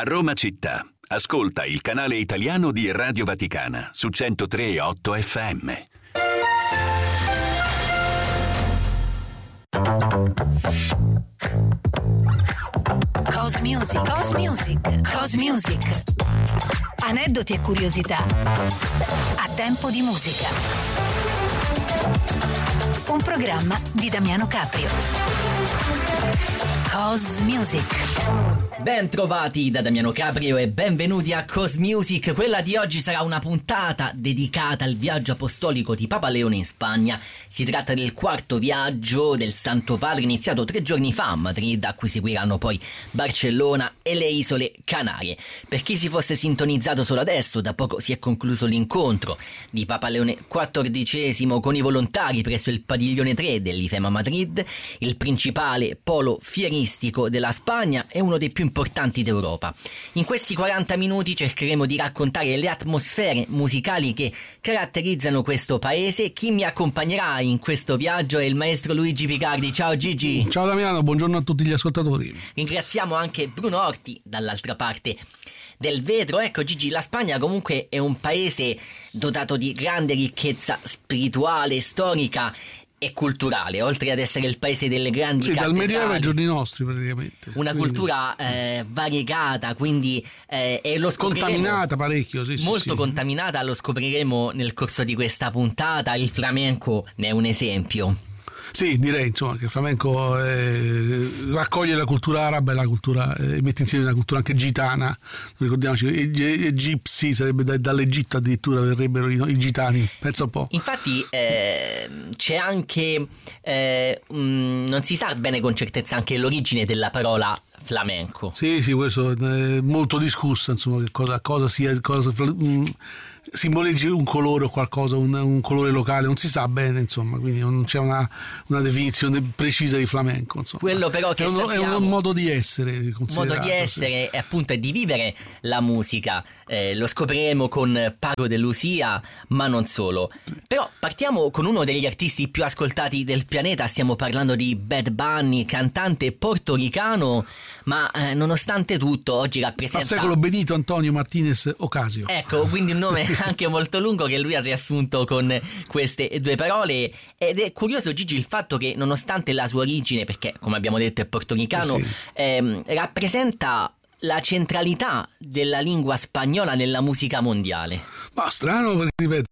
A Roma città, ascolta il canale italiano di Radio Vaticana su 103.8 FM. Cos Music, Cos Music, Cos Music. Aneddoti e curiosità a tempo di musica. Un programma di Damiano Caprio. Cos Music. Ben trovati da Damiano Caprio e benvenuti a Cos Music. Quella di oggi sarà una puntata dedicata al viaggio apostolico di Papa Leone in Spagna. Si tratta del quarto viaggio del Santo Padre, iniziato 3 giorni fa a Madrid, a cui seguiranno poi Barcellona e le Isole Canarie. Per chi si fosse sintonizzato solo adesso, da poco si è concluso l'incontro di Papa Leone XIV con i volontari presso il padiglione 3 dell'IFEMA Madrid, il principale polo fieristico della Spagna e uno dei più importanti d'Europa. In questi 40 minuti cercheremo di raccontare le atmosfere musicali che caratterizzano questo paese. Chi mi accompagnerà in questo viaggio è il maestro Luigi Picardi. Ciao Gigi. Ciao Damiano, buongiorno a tutti gli ascoltatori. Ringraziamo anche Bruno Orti dall'altra parte del vetro. Ecco Gigi, la Spagna comunque è un paese dotato di grande ricchezza spirituale, storica e culturale, oltre ad essere il paese delle grandi cattedrali. Dal Medioevo ai giorni nostri praticamente. Una cultura variegata, quindi e lo scopriremo. Contaminata parecchio, sì. Molto contaminata, lo scopriremo nel corso di questa puntata. Il flamenco ne è un esempio. Sì, direi insomma che il flamenco raccoglie la cultura araba e la cultura mette insieme una cultura anche gitana. Ricordiamoci i gypsy, sarebbe dall'Egitto addirittura verrebbero i gitani, pensa un po'. Infatti c'è anche non si sa bene con certezza anche l'origine della parola flamenco. Sì, questo è molto discusso, insomma, che cosa sia, simboleggi un colore o qualcosa, un colore locale, non si sa bene, insomma, quindi non c'è una definizione precisa di flamenco, insomma. Quello però che è un modo di essere, sì. E appunto è di vivere la musica. Lo scopriremo con Paco de Lucia, ma non solo. Però partiamo con uno degli artisti più ascoltati del pianeta. Stiamo parlando di Bad Bunny, cantante portoricano, ma nonostante tutto oggi rappresenta al secolo Benito Antonio Martinez Ocasio. Ecco, quindi un nome anche molto lungo che lui ha riassunto con queste 2 parole. Ed è curioso, Gigi, il fatto che nonostante la sua origine, perché come abbiamo detto è portoricano, rappresenta la centralità della lingua spagnola nella musica mondiale. Ma strano, perché ripeto,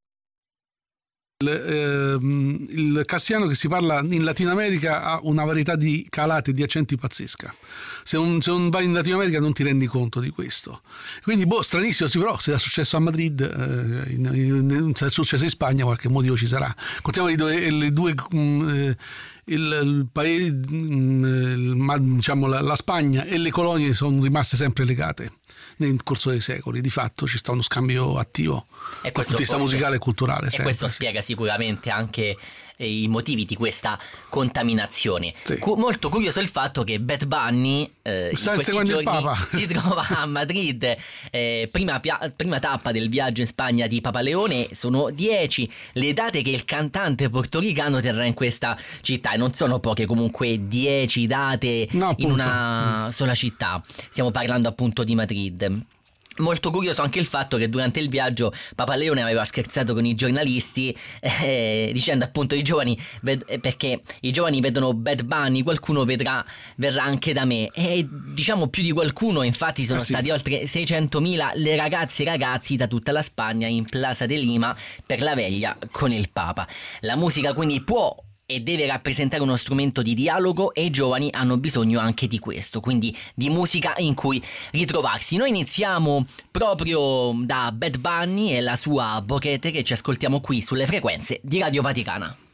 il castigliano che si parla in Latino America ha una varietà di calate e di accenti pazzesca. Se non vai in Latino America non ti rendi conto di questo. Quindi stranissimo, sì, però se è successo a Madrid, se è successo in Spagna qualche motivo ci sarà. Contiamo le due il paese, diciamo la Spagna e le colonie sono rimaste sempre legate nel corso dei secoli. Di fatto ci sta uno scambio attivo dal punto di vista musicale e culturale. E questo spiega sicuramente anche i motivi di questa contaminazione. Sì. Molto curioso il fatto che Bad Bunny in questi giorni si trova a Madrid. Prima tappa del viaggio in Spagna di Papa Leone. Sono 10 le date che il cantante portoricano terrà in questa città, e non sono poche, comunque 10 date in una sola città. Stiamo parlando appunto di Madrid. Molto curioso anche il fatto che durante il viaggio Papa Leone aveva scherzato con i giornalisti dicendo appunto ai giovani, perché i giovani vedono Bad Bunny, qualcuno verrà anche da me, e diciamo più di qualcuno. Infatti sono stati oltre 600.000 le ragazze e ragazzi da tutta la Spagna in Plaza de Lima per la veglia con il Papa. La musica quindi può e deve rappresentare uno strumento di dialogo, e i giovani hanno bisogno anche di questo, quindi di musica in cui ritrovarsi. Noi iniziamo proprio da Bad Bunny e la sua Boquete, che ci ascoltiamo qui sulle frequenze di Radio Vaticana.